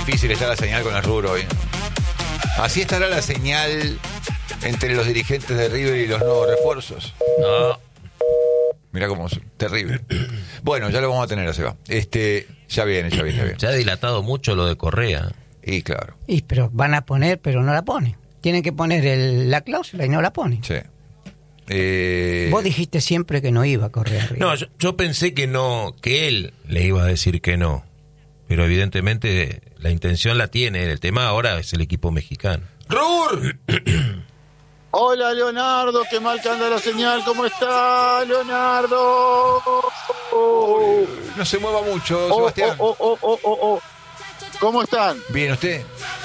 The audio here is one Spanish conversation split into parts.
difícil está la señal con el Rubro hoy. Así estará la señal entre los dirigentes de River y los nuevos refuerzos. No. Mirá cómo es terrible. Bueno, ya lo vamos a tener, Seba. Ya viene. Se ha dilatado mucho lo de Correa. Y claro. Pero van a poner, pero no la ponen. Tienen que poner la cláusula y no la ponen. Sí. Vos dijiste siempre que no iba a Correa River. No, yo pensé que no, que él le iba a decir que no. Pero evidentemente la intención la tiene. El tema ahora es el equipo mexicano. ¡Rur! Hola, Leonardo, qué mal que anda la señal. ¿Cómo está, Leonardo? No se mueva mucho, Sebastián. ¿Cómo están? ¿Bien usted?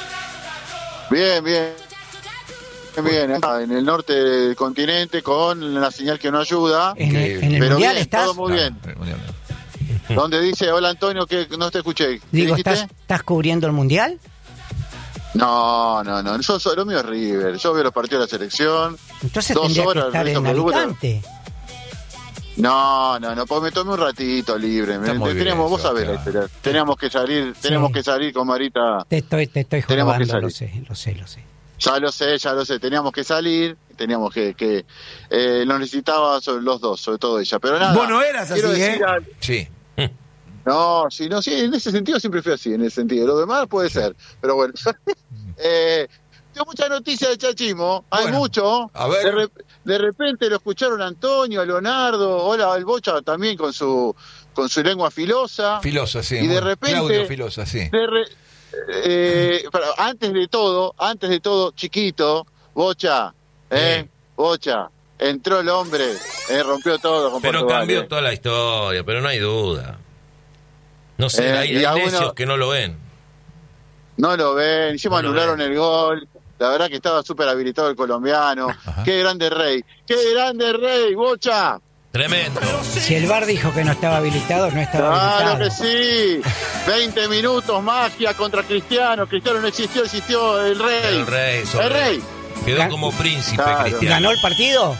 Bien. Acá en el norte del continente con la señal que no ayuda. En el pero Mundial bien, estás. todo muy bien. En el Mundial. Donde dice, hola Antonio, que no te escuché. Digo, ¿Qué dijiste? ¿estás cubriendo el Mundial? No. Lo mío es River. Yo veo los partidos de la selección. Entonces 2 tendría que horas, estar resto en me dura. Alicante. No, pues me tomé un ratito libre. Está muy bien, Vos sabés la Sebastián. historia. Teníamos que salir con Marita. Te estoy Tenemos que jugando, salir. lo sé. Ya lo sé. Teníamos que salir. Teníamos que lo necesitaba los dos, sobre todo ella. Pero nada. Vos no eras así, quiero decir Sí. No, sí, en ese sentido siempre fui así, en ese sentido. Lo demás puede ser, pero bueno. Tengo muchas noticias de chachismo, hay Bueno, mucho. a ver. De repente lo escucharon a Antonio, a Leonardo, hola, el Bocha también con su lengua filosa. Filosa, sí. Y de repente... Claudio Filosa, sí. Antes de todo, chiquito, Bocha, Bocha, entró el hombre, rompió todo con Pero Portugal, cambió toda la historia, pero no hay duda. No sé, hay necios que no lo ven. No lo ven, encima anularon el gol. La verdad que estaba súper habilitado el colombiano. Ajá. ¡Qué grande rey! Bocha! Tremendo. Si el VAR dijo que no estaba habilitado, no estaba ¡Claro habilitado. que sí! 20 minutos, magia contra Cristiano. Cristiano no existió el rey. El rey. El rey. Quedó como príncipe Claro. Cristiano. ¿Ganó el partido?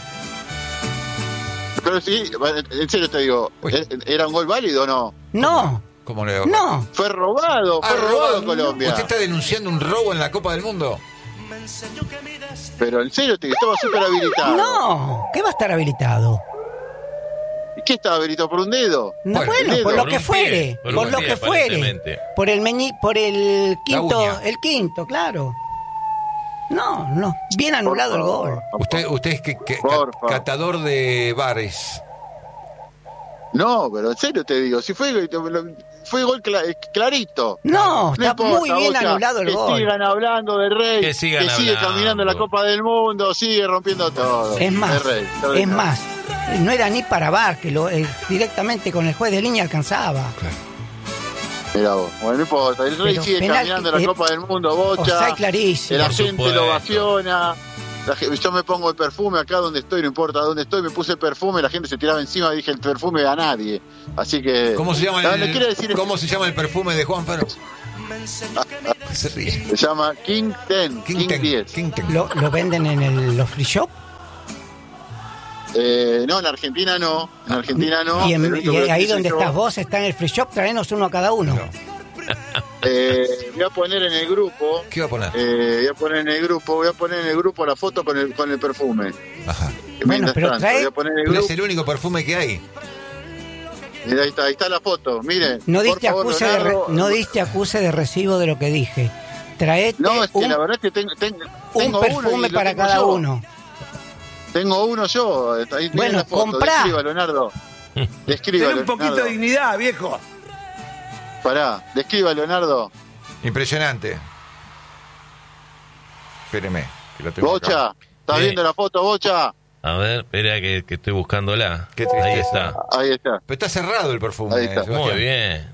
Pero sí, en serio te digo, Uy. ¿era un gol válido o no? No. ¿Cómo le No. Fue robado Colombia. ¿Usted está denunciando un robo en la Copa del Mundo? Pero en serio, estaba súper habilitado. No. ¿Qué va a estar habilitado? ¿Y qué estaba habilitado por un dedo? No, Bueno, bueno, por por lo un que pie, fuere. por Por un lo pie, que fuere. aparentemente. Por el quinto. uña. El quinto, claro. No. Bien anulado el gol. Usted es Por favor. catador de bares. No, pero en serio te digo, si fue gol clarito. No, está importa, muy bien Bocha, anulado el que gol. sigan hablando del rey, Que sigan sigue hablando. caminando en la Copa del Mundo, sigue rompiendo todo. Es más, El rey, todo es eso. más, no era ni para VAR, que directamente con el juez de línea alcanzaba. Mirá vos, bueno, no importa, el rey Pero sigue penal, caminando en la Copa del Mundo, Bocha, offside clarísimo. la Por gente supuesto. lo ovaciona. Yo me pongo el perfume acá donde estoy, no importa dónde estoy, me puse el perfume, la gente se tiraba encima, dije el perfume a nadie. Así que... ¿Cómo se llama le quiero decir, ¿Cómo se llama el perfume de Juan Ferro? Se ríe. se llama King 10, King 10. King Ten. ¿Lo venden en los free shop? No, en Argentina no. En Argentina no. Y, pero esto y que ahí hice donde yo, estás vos, está en el free shop, traenos uno a cada uno. No. Voy a poner en el grupo. ¿Qué va a poner? Voy a poner en el grupo la foto con el perfume. Ajá. Bueno, pero trae- voy a poner en el No grupo. es el único perfume que hay. Mira, ahí está la foto. Miren. No por diste, favor, Leonardo. no diste acuse de recibo de lo que dije. Traete No, es que la verdad es que tengo un uno perfume y lo para tengo cada yo. uno. Tengo uno yo. Ahí tienen Bueno, la foto. comprá. Describa, Leonardo. Describa, Ten un poquito Leonardo. de dignidad, viejo. Pará, describa, Leonardo. Impresionante. Espéreme, que lo tengo Bocha, acá. ¿estás Sí. viendo la foto, Bocha? A ver, espera que estoy buscándola. Qué tristeza. Ahí está. Ahí está. Pero está cerrado el perfume. Ahí está. Sebastián. Muy bien.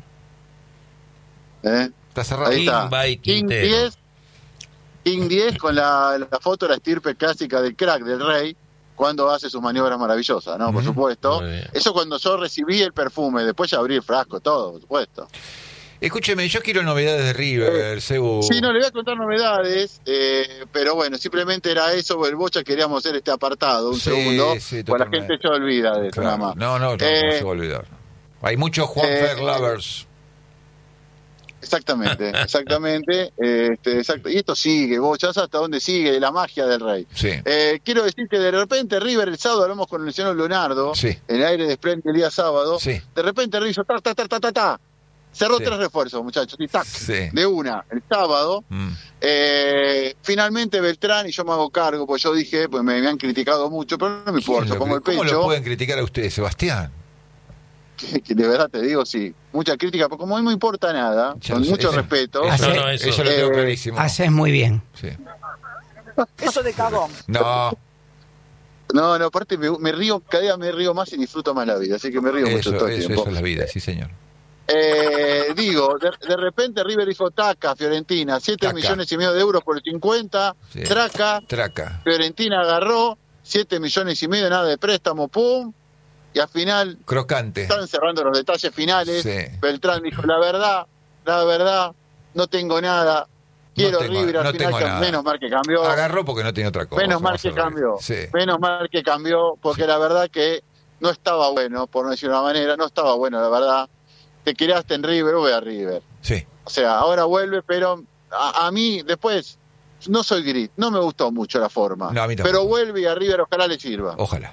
¿Eh? Está cerrado. Ahí King está. by King Quintero. 10. King 10 con la foto de la estirpe clásica del crack del rey cuando hace sus maniobras maravillosas, ¿no? Por supuesto. Muy bien. Eso cuando yo recibí el perfume, después ya abrí el frasco, todo, por supuesto. Escúcheme, yo quiero novedades de River, Cebu. Sí, no le voy a contar novedades, pero bueno, simplemente era eso, el Bocha queríamos hacer este apartado, un Sí, segundo, sí, pues la totalmente. gente se olvida de eso Claro. nada más. No se va a olvidar. Hay muchos Juan Fer lovers. Exactamente. Exacto. Y esto sigue, vos ya sabes hasta dónde sigue la magia del Rey. Sí. Quiero decir que de repente River el sábado, hablamos con el señor Leonardo, Sí. en el aire de Splendid el día sábado, Sí. de repente River hizo cerró Sí. 3 refuerzos, muchachos, y tac, Sí. de una, el sábado. Mm. Finalmente Beltrán, y yo me hago cargo, pues yo dije, pues me han criticado mucho, pero no me importa, pongo el ¿Cómo lo pecho. pueden criticar a ustedes, Sebastián? Que de verdad te digo, sí, mucha crítica, porque como no me importa nada, Ya con lo sé, mucho eso- respeto. Hace- Eso lo tengo clarísimo. Haces muy bien. Sí. Eso de cagón. No, No, aparte me río, cada día me río más y disfruto más la vida, así que me río mucho todo el tiempo. eso es la vida, sí, señor. Digo, de repente River dijo taca, Fiorentina, 7 Taca. millones y medio de euros por el 50, Sí. traca, Fiorentina agarró 7 millones y medio, nada de préstamo, pum, y al final Crocante. están cerrando los detalles finales. Sí. Beltrán dijo, la verdad, no tengo nada, quiero No tengo- River, al no final tengo nada. menos mal que cambió. Agarró porque no tiene otra cosa. Menos mal vamos que a ver. cambió. Sí. Menos mal que cambió, porque Sí. la verdad que no estaba bueno, por no decir una manera, no estaba bueno, la verdad. Te quedaste en River, voy a River. Sí. O sea, ahora vuelve, pero a mí después no soy gris, no me gustó mucho la forma. No, a mí tampoco. Pero vuelve y a River ojalá le sirva. Ojalá.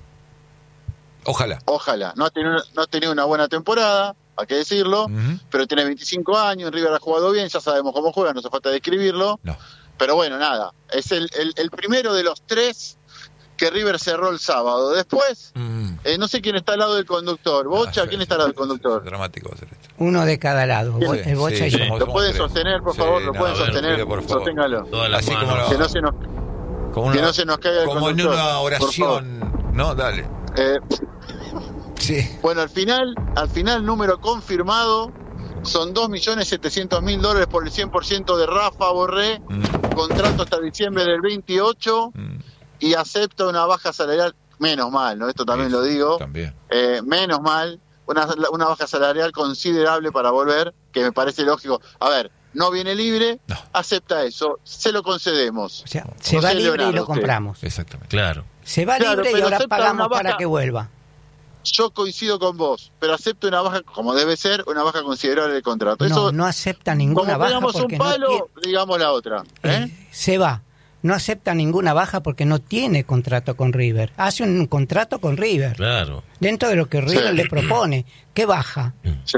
Ojalá. No ha tenido una buena temporada, hay que decirlo, Ujú. pero tiene 25 años, en River ha jugado bien, ya sabemos cómo juega, no hace falta describirlo. No. Pero bueno, nada, es el primero de los 3 que River cerró el sábado. Después, no sé quién está al lado del conductor. Bocha, ¿quién está al lado del conductor? Dramático va a ser esto. Uno de cada lado. Sí, El Bocha sí, y yo. somos- ¿Lo pueden 3. sostener, por Sí, favor? ¿Lo no, pueden a ver, sostener? pido, por favor. Sosténgalo. Todas las Así como manos. Que no se nos, Como que una- no se nos caiga el como en conductor. una por favor. oración. No, dale. Sí. Bueno, al final, número confirmado, son $2.700.000 por el 100% de Rafa Borré, contrato hasta diciembre del 28, y acepta una baja salarial, menos mal, ¿no? Esto también Sí, lo digo, También. menos mal, una baja salarial considerable para volver, que me parece lógico. A ver, no viene libre, No. acepta eso, se lo concedemos. O sea, se No va sé, libre y Leonardo, lo usted. compramos. Exactamente. Claro. Se va Claro, libre y pero ahora acepta pagamos una para baja. que vuelva. Yo coincido con vos, pero acepto una baja, como debe ser, una baja considerable del contrato. No, Eso, no acepta ninguna como baja pegamos un porque no palo, tiene- digamos la otra. se va. No acepta ninguna baja porque no tiene contrato con River. Hace un contrato con River. Claro. Dentro de lo que River Sí. le propone. ¿Qué baja? Sí.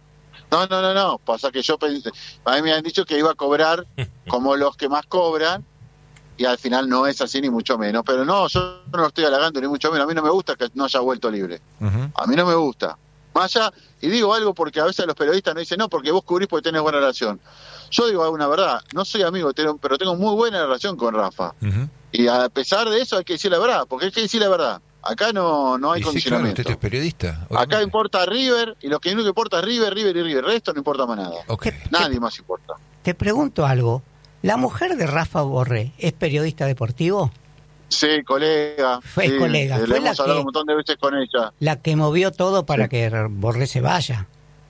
No. Pasa que yo pensé, a mí me han dicho que iba a cobrar como los que más cobran, y al final no es así, ni mucho menos. Pero no, yo no lo estoy halagando, ni mucho menos. A mí no me gusta que no haya vuelto libre. Ujú. A mí no me gusta. Más allá, y digo algo porque a veces los periodistas no dicen, no, porque vos cubrís porque tenés buena relación. Yo digo una verdad, no soy amigo, pero tengo muy buena relación con Rafa. Ujú. Y a pesar de eso hay que decir la verdad, porque hay que decir la verdad. Acá no hay Y sí, claro, condicionamiento. usted es periodista. Acá obviamente. importa River, y lo que único que importa es River. El resto no importa más nada. Ok. Nadie más importa. Te pregunto algo. ¿La mujer de Rafa Borré es periodista deportivo? Sí, colega. Fue sí, colega, le fue la hemos hablado que- un montón de veces con ella. La que movió todo para que Borré se vaya.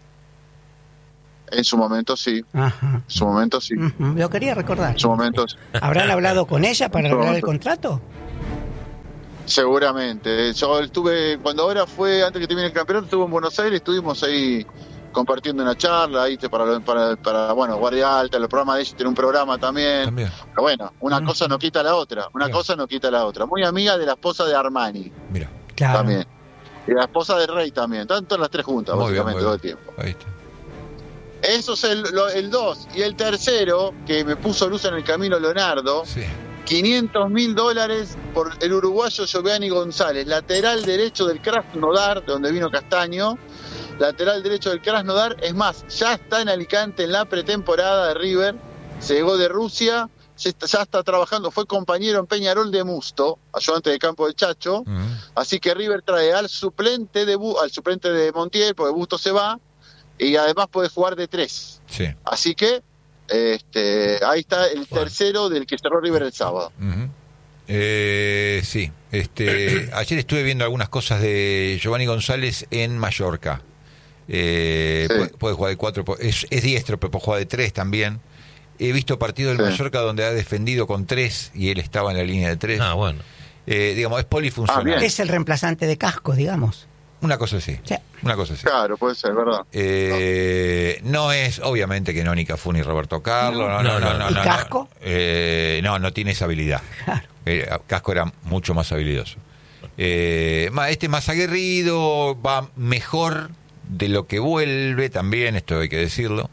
En su momento sí. Ajá. En su momento sí. En Ujú, lo quería recordar. su momento sí. ¿Habrán hablado con ella para No, arreglar el no. contrato? Seguramente. Yo estuve, cuando ahora fue, antes que termine el campeonato, estuve en Buenos Aires, estuvimos ahí compartiendo una charla, ¿viste? para bueno, Guardia Alta, el programa de ella tiene un programa también. También. Pero bueno, una cosa no quita la otra, Claro. cosa no quita la otra. Muy amiga de la esposa de Armani Mira. Claro. también. Y la esposa del Rey también, tanto las 3 juntas, Muy bien, básicamente, muy todo el bien. tiempo. Ahí está. Eso es el 2. Y el tercero, que me puso luz en el camino Leonardo, Sí. $500.000 por el uruguayo Giovanni González, lateral derecho del Krasnodar, de donde vino Castaño, lateral derecho del Krasnodar. Es más, ya está en Alicante en la pretemporada de River, se llegó de Rusia, ya está trabajando, fue compañero en Peñarol de Musto, ayudante de campo del Chacho. Ujú. Así que River trae al suplente de Montiel, porque Busto se va, y además puede jugar de 3. Sí. Así que ahí está el tercero del que cerró River el sábado. Ujú. Sí. Ayer estuve viendo algunas cosas de Giovanni González en Mallorca. Sí. Puede jugar de 4, es diestro, pero puede jugar de 3 también. He visto partidos del Sí. Mallorca donde ha defendido con 3 y él estaba en la línea de 3. Ah, bueno. Digamos, es polifuncional. bien. Es el reemplazante de Casco, digamos. Una cosa así. Sí. Una cosa así. Claro, puede ser, ¿verdad? No es, obviamente, que no ni Cafú ni Roberto Carlos. No. ¿Y Casco? No tiene esa habilidad. Claro. Casco era mucho más habilidoso. Este más aguerrido, va mejor de lo que vuelve también, esto hay que decirlo.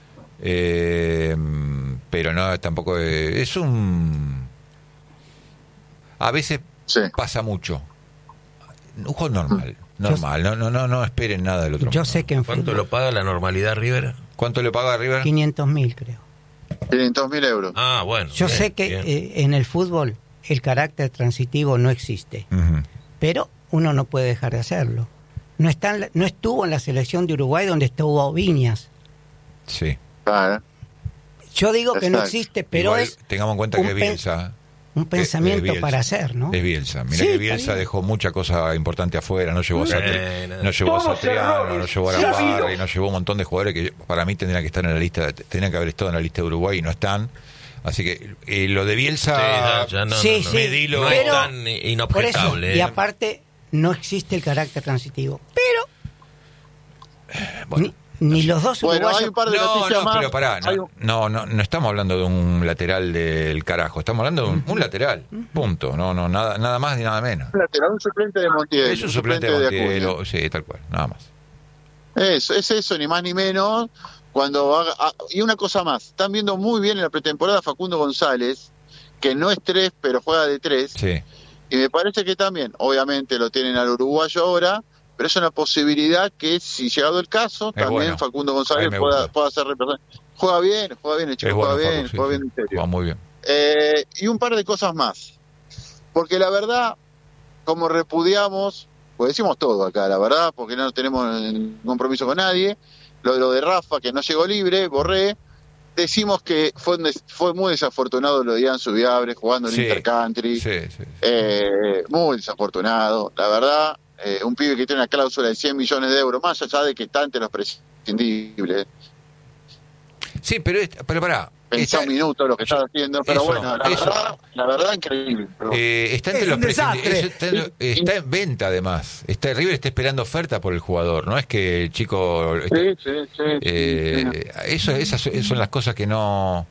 Pero no, tampoco es un... A veces pasa mucho. Un juego normal. No esperen nada del otro Yo mundo. sé que en ¿Cuánto fútbol, lo paga la normalidad River? ¿Cuánto le paga River? 500.000 creo. 500.000 euros. Ah, bueno. Yo bien, sé que bien. en el fútbol el carácter transitivo no existe, Ujú. pero uno no puede dejar de hacerlo. No estuvo en la selección de Uruguay donde estuvo Viñas. Sí. Claro. Yo digo que no Exacto. existe, pero Igual, es tengamos en cuenta un que Bielsa... un pensamiento Bielsa. para hacer, ¿no? Es Bielsa. Mira Sí, que está Bielsa bien. dejó mucha cosa importante afuera. No llevó a no llevó a Todos Satriano, no errores. llevó a Sí, ha Arambarri, habido. no llevó un montón de jugadores que para mí tendrían que estar en la lista, tenían que haber estado en la lista de Uruguay y no están. Así que lo de Bielsa... Sí, ya no, Sí, no, sí, medilo, no pero- es tan Por eso, inobjetable. y aparte no existe el carácter transitivo. Pero Bueno. ni los dos Bueno, uruguayos... hay un par de noticias más. pero pará, Hay un- no estamos hablando de un lateral del carajo, estamos hablando de un lateral, punto, nada más ni nada menos. lateral, un suplente de Montiel. Es un suplente de Acuña. Montiel, sí, tal cual, nada más. Es eso, ni más ni menos. Y una cosa más, están viendo muy bien en la pretemporada Facundo González, que no es 3, pero juega de 3. Sí, Y me parece que también, obviamente lo tienen al uruguayo ahora, pero es una posibilidad que si llegado el caso, también bueno. Facundo A mí González me pueda gusta. ser representante. Juega bien el chico, es bueno, juega bien, Facu, sí, juega bien sí. en serio. Juega muy bien. Y un par de cosas más. Porque la verdad, como repudiamos, pues decimos todo acá, la verdad, porque no tenemos compromiso con nadie, lo de Rafa, que no llegó libre, Borré, decimos que fue muy desafortunado lo de Ian Subiabre jugando en Sí, Intercountry, Sí. muy desafortunado, la verdad, un pibe que tiene una cláusula de 100 millones de euros, más allá de que está entre los prescindibles. Sí, pero pará. Pensá un minuto lo que está haciendo, pero eso, bueno, eso. la verdad increíble. Pero- Está entre Es los un desastre. está en venta además. River está esperando oferta por el jugador, no es que el chico Sí. esas son las cosas que yo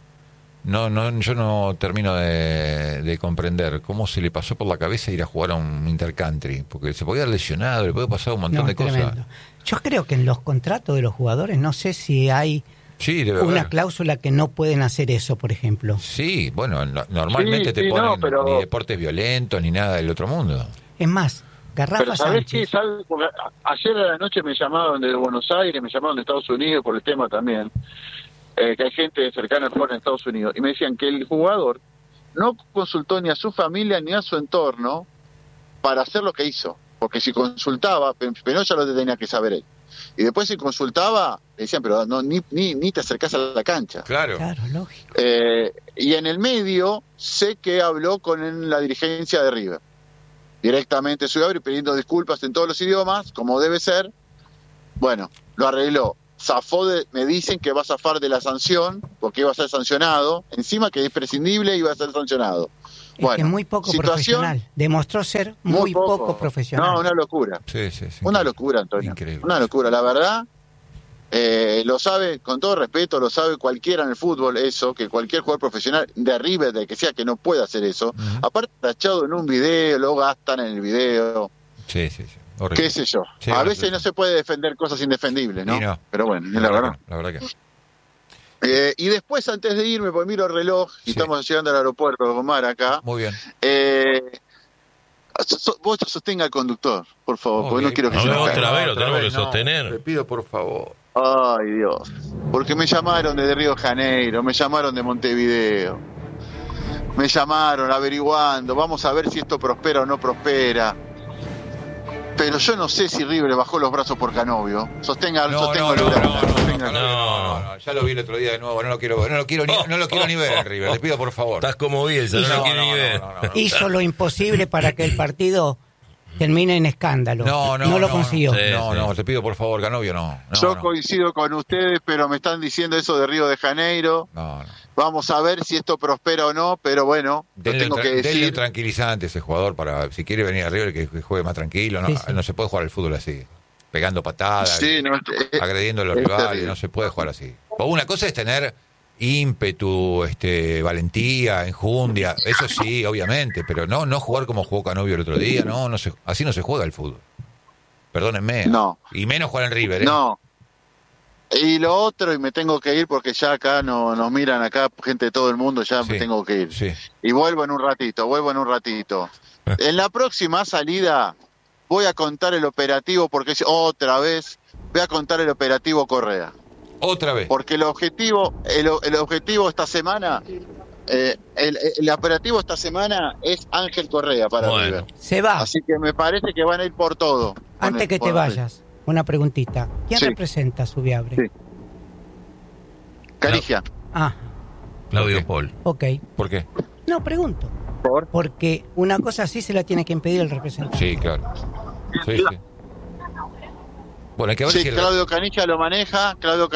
no termino de comprender cómo se le pasó por la cabeza ir a jugar a un intercountry, porque se podía haber lesionado, le puede pasar un montón No, de cosas. tremendo. Yo creo que en los contratos de los jugadores, no sé si hay Sí, debe una haber. cláusula que no pueden hacer eso, por ejemplo. Sí, bueno, normalmente Sí, te sí, ponen no, pero- ni deportes violentos ni nada del otro mundo. Es más, Garrafa Pero ¿sabés qué? Sánchez... Porque ayer a la noche me llamaron de Buenos Aires, me llamaron de Estados Unidos por el tema también, que hay gente cercana al jugador en Estados Unidos, y me decían que el jugador no consultó ni a su familia ni a su entorno para hacer lo que hizo, porque si consultaba, pero ya lo tenía que saber él. Y después si consultaba, le decían, pero no, ni te acercás a la cancha. Claro. Claro, lógico. Y en el medio sé que habló con la dirigencia de River. Directamente Subiabre pidiendo disculpas en todos los idiomas, como debe ser. Bueno, lo arregló. Me dicen que va a zafar de la sanción, porque iba a ser sancionado. Encima que es prescindible, iba a ser sancionado. Es que muy poco profesional. Demostró ser muy poco profesional. No, una locura. Sí. Una locura, Antonio. Increíble. Una locura, la verdad. Lo sabe, con todo respeto, lo sabe cualquiera en el fútbol, eso, que cualquier jugador profesional de River, del que sea, que no pueda hacer eso. Aparte, tachado en un video, lo gastan en el video, Sí. Horrible. qué sé yo. Sí, A bueno, veces sí. no se puede defender cosas indefendibles, ¿no? Y no. Pero bueno, es la verdad. La verdad que no. Y después, antes de irme, porque miro el reloj, y Sí. estamos llegando al aeropuerto de Omar acá, Muy bien. vos sostenga al conductor, por favor, Muy porque no bien. quiero que No, se nos otra caiga. vez lo tenemos que no. sostener. Te pido por favor. Ay, Dios. Porque me llamaron desde Río de Janeiro, me llamaron de Montevideo. Me llamaron averiguando, vamos a ver si esto prospera o no prospera. Pero yo no sé si River bajó los brazos por Canovio. Sosténgalo. No. Ya lo vi el otro día de nuevo. No lo quiero ni ver, River. Te pido por favor. Estás como Bielsa, no lo quiero ni ver. Hizo lo imposible para que el partido termine en escándalo. No lo consiguió. Sí. No, te pido por favor, Canovio, no. Yo coincido con ustedes, pero me están diciendo eso de Río de Janeiro. No. Vamos a ver si esto prospera o no, pero bueno, te tengo que Denle un decir... tranquilizante a ese jugador para, si quiere venir a River, que juegue más tranquilo. No, Sí, sí. no se puede jugar al fútbol así, pegando patadas, Sí, no, agrediendo a los es rivales, terrible. no se puede jugar así. O una cosa es tener ímpetu, valentía, enjundia, eso sí, obviamente, pero no jugar como jugó Canovio el otro día, así no se juega el fútbol. Perdónenme. No. Y menos jugar en River, ¿eh? No. Y lo otro, y me tengo que ir porque ya acá nos miran acá gente de todo el mundo, ya Sí, me tengo que ir. sí. Y vuelvo en un ratito. En la próxima salida voy a contar el operativo, porque otra vez voy a contar el operativo Correa. Otra vez. Porque el objetivo esta semana, el operativo esta semana es Ángel Correa para Bueno. River. Se va. Así que me parece que van a ir por todo. Antes que te Por- vayas, una preguntita. ¿Quién Sí. representa a Subiabre? Sí. Carigia. Ah, Claudio ¿Por qué? Paul. ok. ¿Por qué? No, pregunto. Porque una cosa así se la tiene que impedir el representante. Sí, claro. Sí, sí. Bueno, hay que ver Sí, si... Claudio Canigia lo maneja,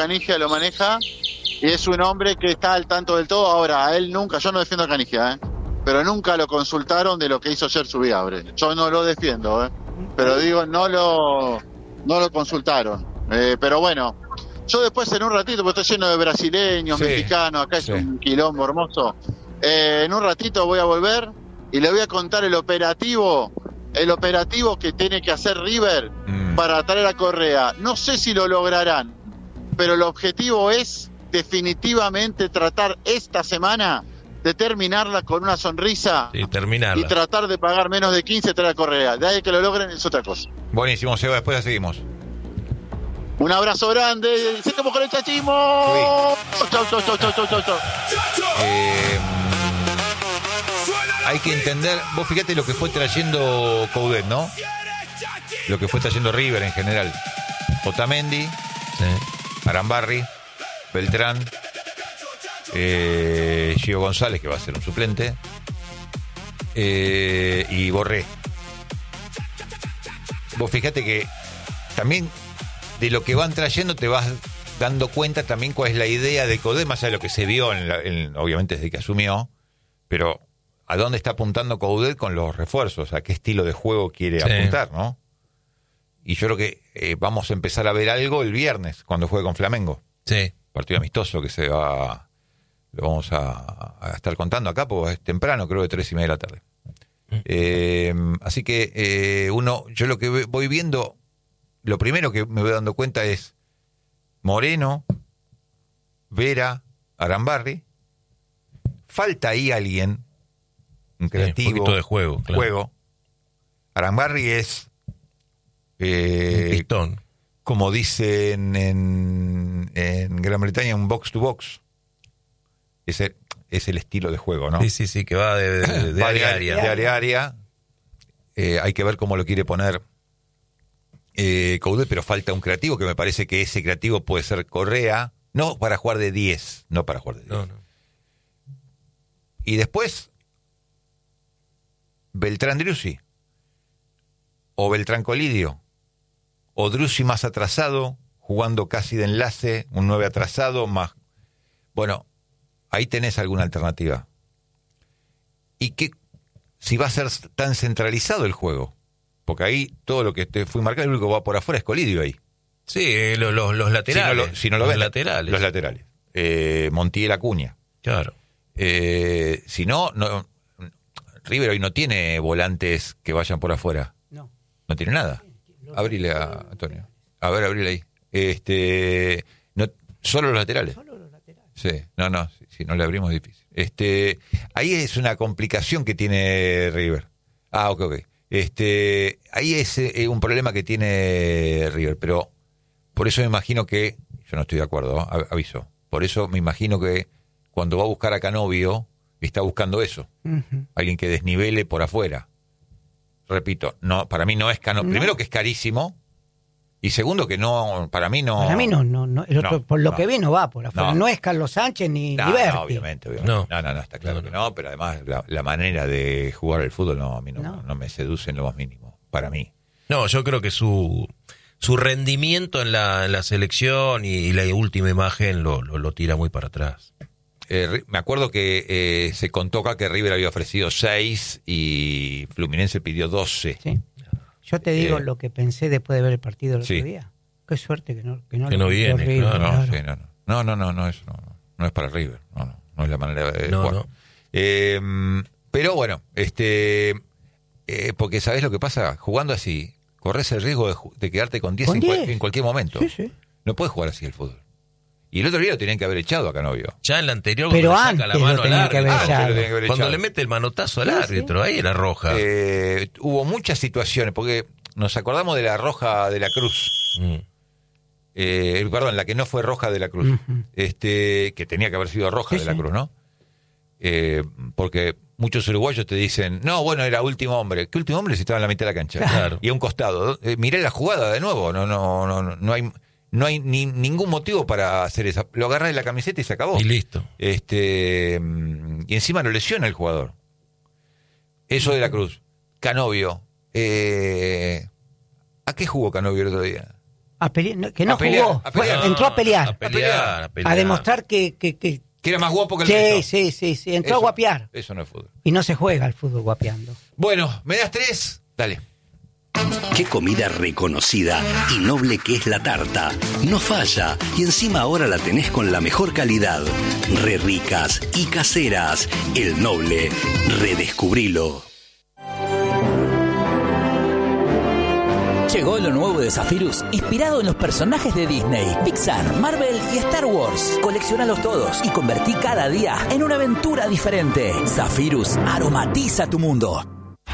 y es un hombre que está al tanto del todo. Ahora, a él nunca, yo no defiendo a Canigia, pero nunca lo consultaron de lo que hizo ayer Subiabre. Yo no lo defiendo, pero digo, no lo consultaron. Pero bueno, yo después en un ratito, porque estoy lleno de brasileños, Sí, mexicanos, acá sí. es un quilombo hermoso. En un ratito voy a volver y le voy a contar el operativo que tiene que hacer River para traer a Correa. No sé si lo lograrán, pero el objetivo es definitivamente tratar esta semana de terminarla con una sonrisa Sí, y terminarla. tratar de pagar menos de 15 traer a Correa. De ahí que lo logren es otra cosa. Buenísimo, Seba, después la seguimos. Un abrazo grande. Seguimos con el chachismo. Chau, chau, chau, chau, chau, chau, chau. Hay que entender, vos fíjate lo que fue trayendo Coudet, ¿no? Lo que fue trayendo River en general. Otamendi, Sí. Arambarri, Beltrán, Gio González, que va a ser un suplente, y Borré. Vos fíjate que también de lo que van trayendo te vas dando cuenta también cuál es la idea de Coudet, más allá de lo que se vio, obviamente desde que asumió, pero a dónde está apuntando Coudet con los refuerzos, a qué estilo de juego quiere Sí. apuntar, ¿no? Y yo creo que vamos a empezar a ver algo el viernes, cuando juegue con Flamengo. Sí. Partido amistoso que lo vamos a estar contando acá, porque es temprano, creo de 3:30 de la tarde. Así que yo lo que voy viendo, lo primero que me voy dando cuenta es Moreno, Vera, Arambarri. Falta ahí alguien, un creativo. un poquito de juego, claro. Arambarri es, Un pistón. como dicen en Gran Bretaña, un box to box. Ese es el estilo de juego, ¿no? Sí, que va de Va área a área. de área a área. Hay que ver cómo lo quiere poner Coudet, pero falta un creativo, que me parece que ese creativo puede ser Correa, no para jugar de 10, no para jugar de 10. No. Y después, Beltrán Driussi, o Beltrán Colidio, o Driussi más atrasado, jugando casi de enlace, un 9 atrasado, más... Bueno, ahí tenés alguna alternativa. Y que si va a ser tan centralizado el juego, porque ahí todo lo que te fui marcado, el único que va por afuera es Colidio ahí. Sí, los laterales. Si no lo los ven, laterales. Los laterales. Montiel Acuña. Claro. Si no, River hoy no tiene volantes que vayan por afuera. No. No tiene nada. Abrile a Antonio. A ver, abrile ahí. No, solo los laterales. Solo los laterales. Sí, no, si no le abrimos es difícil. Ahí es una complicación que tiene River. Ok. Ahí es un problema que tiene River, pero por eso me imagino que, yo no estoy de acuerdo, aviso, por eso me imagino que cuando va a buscar a Canovio, está buscando eso, alguien que desnivele por afuera. Repito, no, para mí no es Canovio, primero que es carísimo, y segundo que no, para mí no. Para mí no. El otro, No, por lo no. que vi no va por afuera. No. No es Carlos Sánchez ni No, Liberty. no, obviamente. No. No, está claro No. que no, pero además la manera de jugar al fútbol a mí No. no me seduce en lo más mínimo, para mí. No, yo creo que su rendimiento en la selección y la última imagen lo tira muy para atrás. me acuerdo que se contó acá que River había ofrecido 6 y Fluminense pidió 12. Sí. Yo te digo lo que pensé después de ver el partido el sí. otro día. Qué suerte que no viene, River, claro. No, sí, no, eso no es para River. No es la manera de jugar. Pero bueno, porque ¿sabés lo que pasa? Jugando así, corres el riesgo de quedarte con 10 en cualquier momento. Sí. No puedes jugar así el fútbol. Y el otro día lo tenían que haber echado a Canovio. Ya en la anterior, pero cuando antes saca la mano lo tenían que haber echado. Cuando le mete el manotazo al árbitro, ahí era roja. Hubo muchas situaciones, porque nos acordamos de la roja de la Cruz. Perdón, la que no fue roja de la Cruz. Uh-huh. Que tenía que haber sido roja de la Cruz, ¿no? Porque muchos uruguayos te dicen, no, bueno, era último hombre. ¿Qué último hombre si estaba en la mitad de la cancha? Claro. Y a un costado. Miré la jugada de nuevo. No hay ningún motivo para hacer eso. Lo agarrás de la camiseta y se acabó. Y listo. Y encima lo lesiona el jugador. Eso de la Cruz. Canovio. ¿A qué jugó Canovio el otro día? A pelear, que no pelear, jugó. a pelear. Entró a pelear. A demostrar que era más guapo que el resto. Sí. Entró a guapear. Eso no es fútbol. Y no se juega el fútbol guapeando. Bueno, ¿me das 3? Dale. Qué comida reconocida y noble que es la tarta. No falla, y encima ahora la tenés con la mejor calidad. Re ricas y caseras. El Noble. Redescubrilo. Llegó lo nuevo de Zephyrus, inspirado en los personajes de Disney, Pixar, Marvel y Star Wars. Colecciónalos todos y convertí cada día en una aventura diferente. Zephyrus aromatiza tu mundo.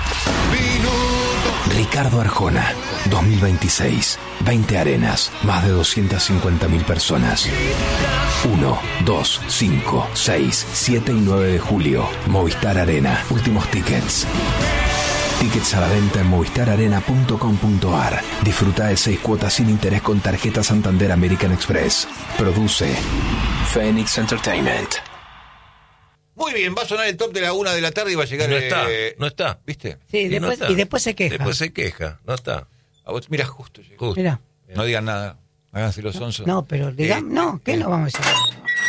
Ricardo Arjona, 2026, 20 arenas, más de 250.000 personas. 1, 2, 5, 6, 7 y 9 de julio, Movistar Arena, últimos tickets. Tickets a la venta en movistararena.com.ar. Disfruta de 6 cuotas sin interés con tarjeta Santander American Express. Produce Phoenix Entertainment. Muy bien, va a sonar el top de la 1 de la tarde y va a llegar... No está. ¿Viste? Sí, después se queja. Después se queja, no está. A vos, mira, justo llegó. Mirá. No digan nada, háganse los sonsos. No, pero digamos, no, ¿qué no vamos a hacer?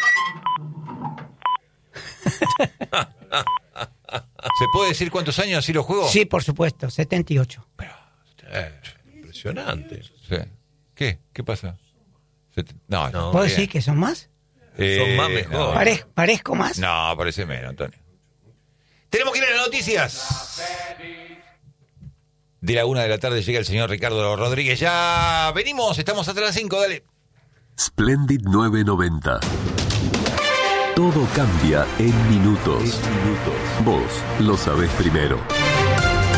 ¿Se puede decir cuántos años así lo juego? Sí, por supuesto, 78. Impresionante. Sí. ¿Qué pasa? No. ¿Vos decís que son más? Son más mejor. ¿Parezco más? No, parece menos, Antonio. Tenemos que ir a las noticias. De la 1 de la tarde llega el señor Ricardo Rodríguez. Ya venimos, estamos hasta las 5, dale. Splendid 990. Todo cambia en minutos. Vos lo sabés primero.